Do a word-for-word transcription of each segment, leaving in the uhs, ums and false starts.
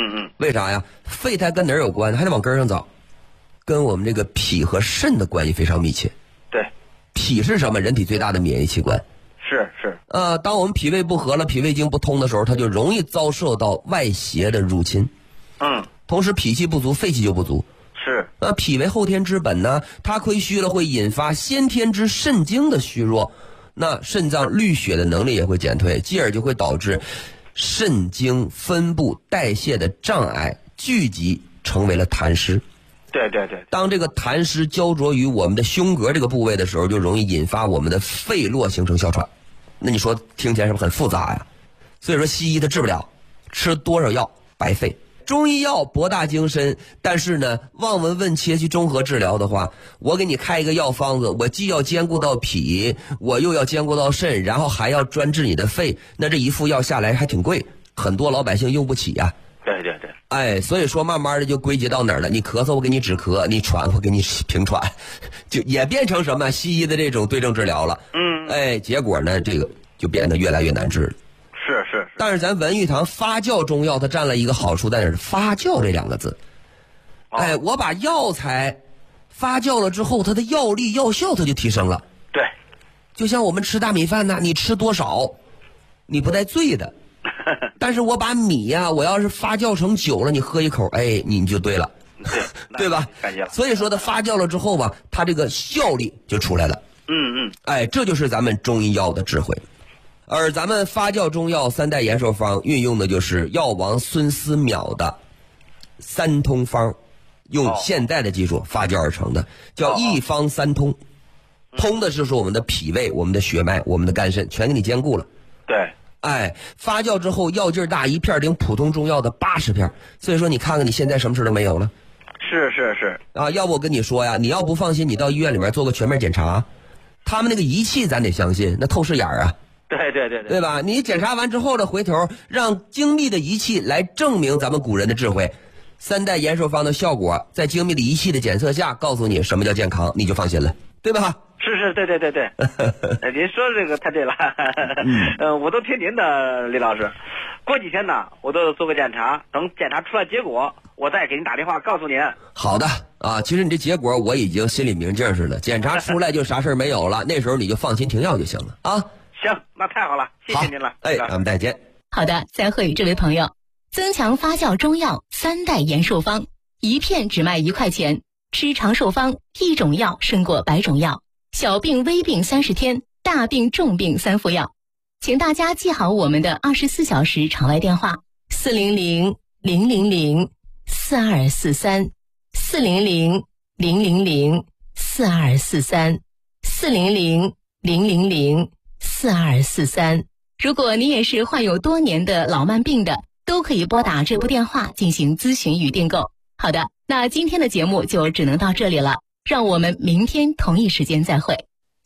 嗯嗯。 为啥呀？肺它跟哪儿有关？还得往根上找，跟我们这个脾和肾的关系非常密切。 对。 脾是什么？人体最大的免疫器官。 是是。 呃，当我们脾胃不和了，脾胃经不通的时候，它就容易遭受到外邪的入侵。 嗯。 同时，脾气不足，肺气就不足。 是。 那脾为后天之本呢，它亏虚了会引发先天之肾经的虚弱，那肾脏滤血的能力也会减退，继而就会导致肾经分布代谢的障碍聚集，成为了痰湿。 对对对。 当这个痰湿焦灼于我们的胸膈这个部位的时候，就容易引发我们的肺络形成哮喘。那你说听起来是不是很复杂呀？所以说西医它治不了，吃多少药白费。中医药博大精深，但是呢，望闻问切去综合治疗的话，我给你开一个药方子，我既要兼顾到脾，我又要兼顾到肾，然后还要专治你的肺，那这一副药下来还挺贵，很多老百姓用不起呀、啊。 对对对。 哎，所以说慢慢的就归结到哪儿了？你咳嗽我给你止咳，你喘我给你平喘，就也变成什么西医的这种对症治疗了。 嗯。 哎，结果呢，这个就变得越来越难治了。 是是是。 但是咱文玉堂发酵中药，它占了一个好处在哪儿？发酵这两个字。 哦、 哎，我把药材发酵了之后，它的药力药效它就提升了。 对。 就像我们吃大米饭呢，你吃多少，你不带醉的。但是我把米呀、啊，我要是发酵成酒了，你喝一口，哎，你就对了， 对, 对吧？ 感谢了。 所以说它发酵了之后吧，它这个效力就出来了。 嗯嗯。 哎，这就是咱们中医药的智慧。而咱们发酵中药三代延寿方运用的就是药王孙思邈的三通方，用现代的技术发酵而成的，叫一方三通。通的就是我们的脾胃、我们的血脉、我们的肝肾，全给你兼顾了。 对。 哎，发酵之后药劲儿大，一片顶普通中药的八十片。所以说你看看你现在什么事都没有了。 是是是。 啊，要不我跟你说呀，你要不放心，你到医院里面做个全面检查，他们那个仪器咱得相信，那透视眼啊。 对对对对。 对吧？你检查完之后呢，回头让精密的仪器来证明咱们古人的智慧。三代延寿方的效果，在精密的仪器的检测下，告诉你什么叫健康，你就放心了，对吧？ 是是，对对对对。呃、您说这个太对了。嗯、呃，我都听您的，李老师。过几天呢，我都做个检查，等检查出来结果，我再给您打电话告诉您。 好的啊，其实你这结果我已经心里明镜似的，检查出来就啥事没有了，那时候你就放心停药就行了啊。 行，那太好了，谢谢您了。 哎，咱们再见。 好的，再会，这位朋友。增强发酵中药三代延寿方，一片只卖一块钱，吃长寿方，一种药胜过百种药。小病微病三十天，大病重病三副药。请大家记好我们的二十四小时场外电话：四零零零零零四二四三，四零零零零零四二四三，四零零零零零四二四三。如果你也是患有多年的老慢病的，都可以拨打这部电话进行咨询与订购。好的，那今天的节目就只能到这里了，让我们明天同一时间再会。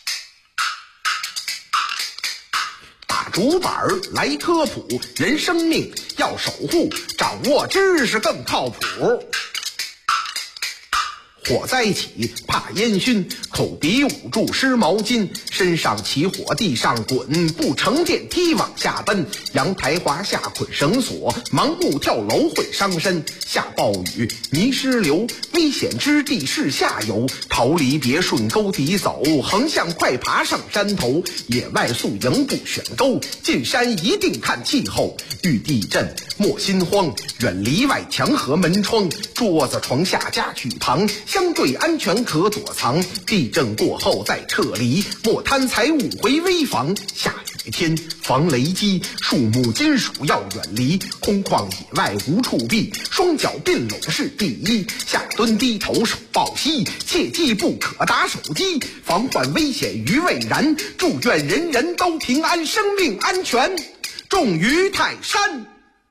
打竹板来科普，人生命要守护，掌握知识更靠谱。火灾起，怕烟熏，口鼻捂住湿毛巾，身上起火地上滚，不乘电梯往下奔，阳台滑下捆绳索，盲目跳楼会伤身，下暴雨泥石流，危险之地是下游，逃离别顺沟底走，横向快爬上山头，野外宿营不选沟，进山一定看气候，遇地震莫心慌，远离外墙和门窗，桌子床下家具旁，相对安全可躲藏，地震过后再撤离，莫贪财物回危房。下雨天防雷击，树木金属要远离，空旷野外无处避，双脚并拢是第一，下蹲低头手抱膝，切记不可打手机，防患危险于未然，祝愿人人都平安，生命安全重于泰山。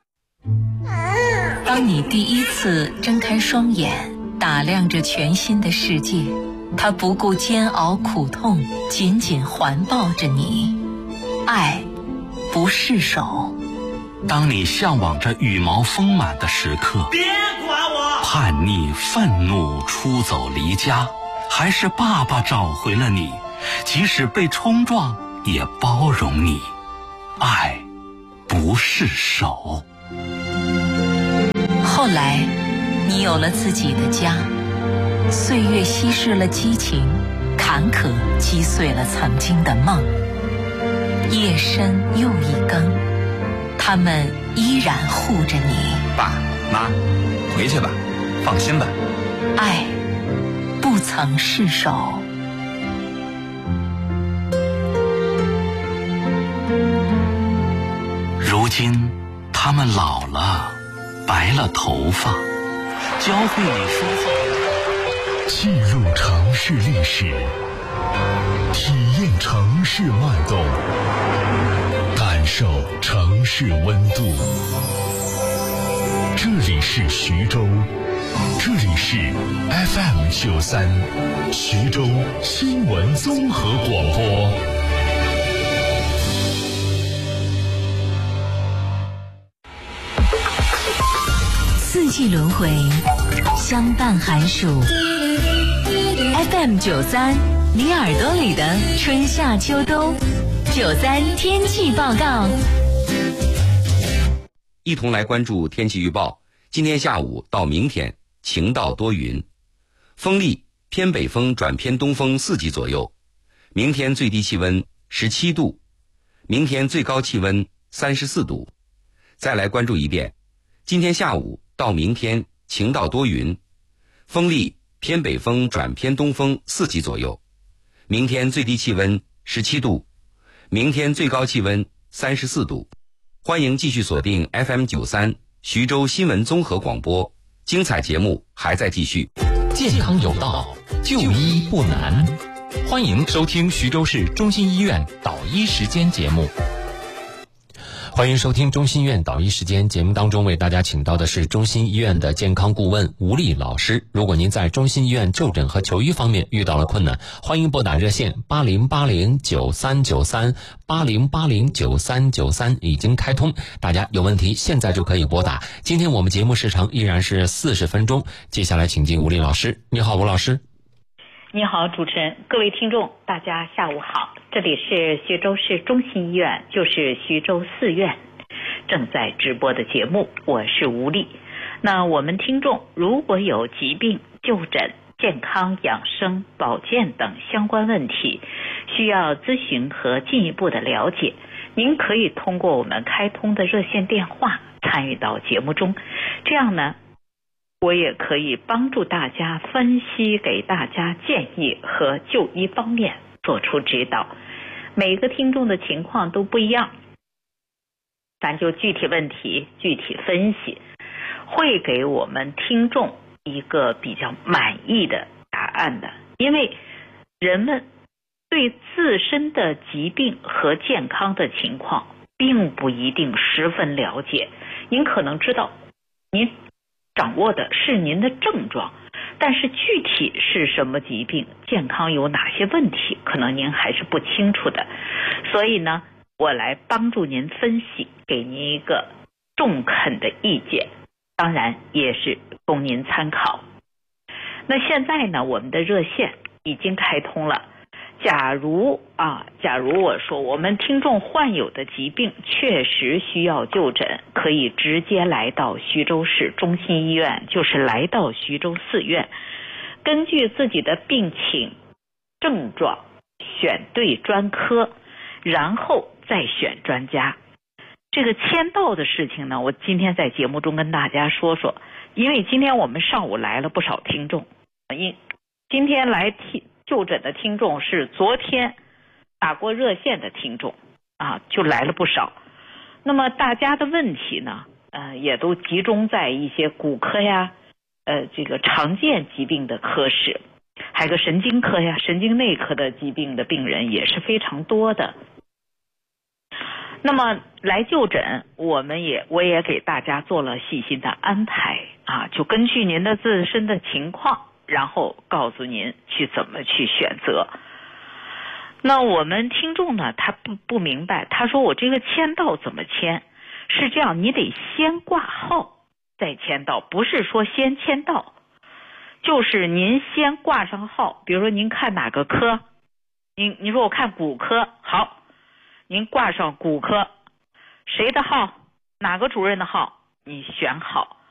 当你第一次睁开双眼，打量着全新的世界，它不顾煎熬苦痛，紧紧环抱着你。爱不释手。 当你向往着羽毛丰满的时刻， 别管我！ 叛逆愤怒出走离家，还是爸爸找回了你，即使被冲撞也包容你。爱不释手。 后来，你有了自己的家，岁月稀释了激情，坎坷击碎了曾经的梦。夜深又一更，他们依然护着你。 爸妈，回去吧，放心吧。 爱不曾释手。 如今他们老了，白了头发，教会你说话。 记录城市历史，体验城市脉动，感受城市温度。这里是徐州，这里是 F M 九三，徐州新闻综合广播。 四季轮回，相伴寒暑。F M 九三，你耳朵里的春夏秋冬。九三天气报告。 一同来关注天气预报。今天下午到明天晴到多云，风力偏北风转偏东风四级左右。明天最低气温十七度，明天最高气温三十四度。再来关注一遍，今天下午到明天晴到多云，风力偏北风转偏东风四级左右。明天最低气温十七度，明天最高气温三十四度。欢迎继续锁定 F M 九三徐州新闻综合广播，精彩节目还在继续。 健康有道，就医不难。欢迎收听徐州市中心医院导医时间节目。欢迎收听中心医院导医时间节目，当中为大家请到的是中心医院的健康顾问吴丽老师。如果您在中心医院就诊和求医方面遇到了困难，欢迎拨打热线八零八零九三九三八零八零九三九三，已经开通，大家有问题现在就可以拨打。今天我们节目时长依然是四十分钟，接下来请进吴丽老师。你好，吴老师。 你好，主持人，各位听众，大家下午好。这里是徐州市中心医院，就是徐州四院正在直播的节目，我是吴丽。那我们听众如果有疾病、就诊、健康养生、保健等相关问题，需要咨询和进一步的了解，您可以通过我们开通的热线电话参与到节目中，这样呢我也可以帮助大家分析，给大家建议和就医方面做出指导。每个听众的情况都不一样，咱就具体问题具体分析，会给我们听众一个比较满意的答案的。因为人们对自身的疾病和健康的情况并不一定十分了解，您可能知道您掌握的是您的症状，但是具体是什么疾病，健康有哪些问题，可能您还是不清楚的。所以呢，我来帮助您分析，给您一个中肯的意见，当然也是供您参考。那现在呢，我们的热线已经开通了。假如啊，假如我说我们听众患有的疾病确实需要就诊，可以直接来到徐州市中心医院，就是来到徐州四院，根据自己的病情症状选对专科，然后再选专家。这个签到的事情呢，我今天在节目中跟大家说说，因为今天我们上午来了不少听众，因今天来听就诊的听众是昨天打过热线的听众啊，就来了不少。那么大家的问题呢，呃，也都集中在一些骨科呀，呃，这个常见疾病的科室，还有个神经科呀、神经内科的疾病的病人也是非常多的。那么来就诊，我们也我也给大家做了细心的安排啊，就根据您的自身的情况，然后告诉您去怎么去选择。那我们听众呢，他不不明白，他说我这个签到怎么签？是这样，你得先挂号再签到，不是说先签到，就是您先挂上号。比如说您看哪个科，您你说我看骨科，好，您挂上骨科，谁的号，哪个主任的号，你选好。